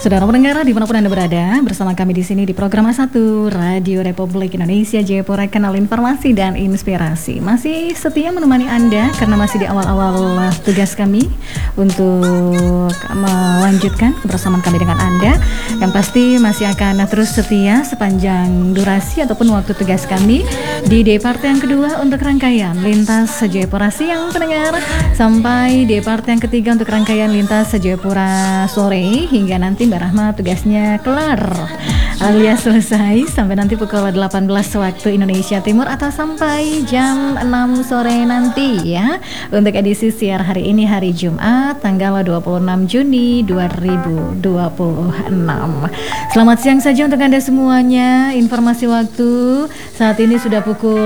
Saudara pendengar dimanapun Anda berada, bersama kami di sini di program A1 Radio Republik Indonesia Jayapura, kanal informasi dan inspirasi. Masih setia menemani Anda karena masih di awal-awal tugas kami untuk melanjutkan kebersamaan kami dengan Anda, yang pasti masih akan terus setia sepanjang durasi ataupun waktu tugas kami di D-Part yang kedua untuk rangkaian Lintas Jayapura Siang pendengar, sampai D-Part yang ketiga untuk rangkaian Lintas Jayapura Sore, hingga nanti Mbak Rahma tugasnya kelar alias selesai sampai nanti pukul 18 waktu Indonesia Timur atau sampai jam 6 sore nanti ya, untuk edisi siar hari ini, hari Jumat tanggal 26 Juni 2026. Selamat siang saja untuk Anda semuanya. Informasi waktu saat ini sudah pukul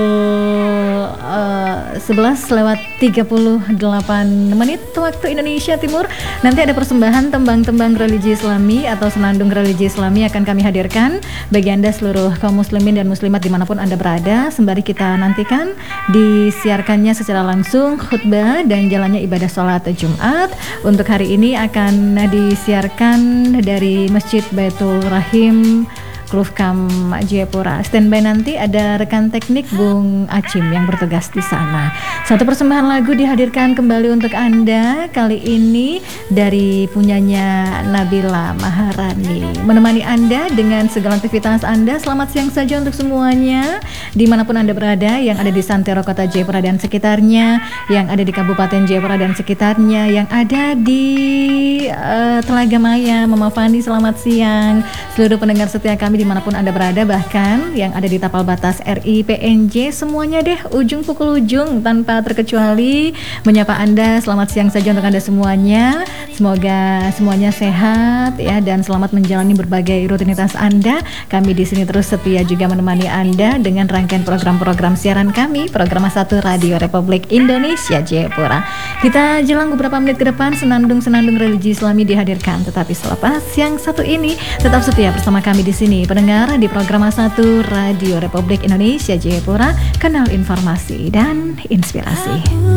11:38 waktu Indonesia Timur. Nanti ada persembahan tembang-tembang religi Islami atau senandung religi Islami akan kami hadirkan bagi Anda seluruh kaum muslimin dan muslimat dimanapun Anda berada, sembari kita nantikan disiarkannya secara langsung khutbah dan jalannya ibadah sholat Jumat. Untuk hari ini akan disiarkan dari Masjid Baitul Rahim Klufkam Jayapura. Standby nanti ada rekan teknik Bung Acim yang bertugas di sana. Satu persembahan lagu dihadirkan kembali untuk Anda kali ini dari punyanya Nabila Maharani, menemani Anda dengan segala aktivitas Anda. Selamat siang saja untuk semuanya dimanapun Anda berada, yang ada di Santero Kota Jayapura dan sekitarnya, yang ada di Kabupaten Jayapura dan sekitarnya, yang ada di Telaga Maya, Mama Fani, selamat siang. Seluruh pendengar setia kami dimanapun Anda berada, bahkan yang ada di tapal batas RI PNJ, semuanya deh, ujung pukul ujung tanpa terkecuali menyapa Anda. Selamat siang saja untuk Anda semuanya. Semoga semuanya sehat ya, dan selamat menjalani berbagai rutinitas Anda. Kami di sini terus setia juga menemani Anda dengan rangkaian program-program siaran kami, program A1 Radio Republik Indonesia Jayapura. Kita jelang beberapa menit ke depan senandung-senandung religi Islami dihadirkan, tetapi selepas yang satu ini tetap setia bersama kami di sini pendengar di program A1 Radio Republik Indonesia Jayapura, kanal informasi dan inspirasi.